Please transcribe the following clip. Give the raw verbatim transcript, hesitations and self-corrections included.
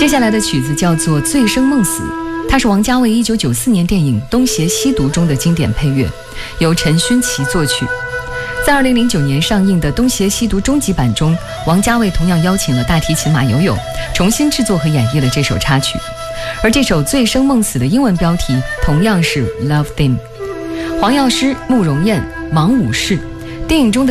接下来的曲子叫做《醉生梦死》，它是王家卫一九九四年电影《东邪西毒》中的经典配乐，由陈勋奇作曲。在二零零九年上映的《东邪西毒》终极版中，王家卫同样邀请了大提琴马友友重新制作和演绎了这首插曲。而这首《醉生梦死》的英文标题同样是 Love Theme。黄药师、慕容燕、芒武士，电影中的